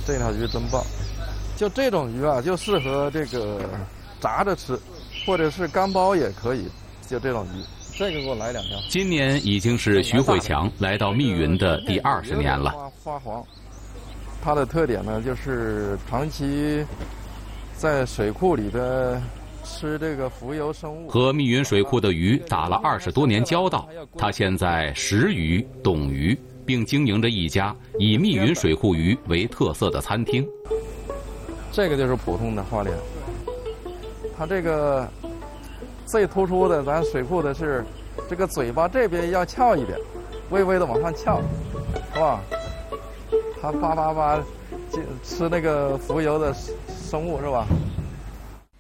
这条鱼真棒。就这种鱼啊，就适合这个炸着吃，或者是干包也可以。就这种鱼，这个给我来2条。 今年已经是徐慧强来到密云的第20年了。 花黄，它的特点呢，就是长期在水库里的吃这个浮游生物。 和密云水库的鱼打了20多年交道，他现在识鱼懂鱼，并经营着一家以密云水库鱼为特色的餐厅。 这个就是普通的花鲢，它这个最突出的，咱水库的是这个嘴巴这边要翘一点，微微的往上翘，是吧？它叭叭叭吃那个浮游的生物，是吧？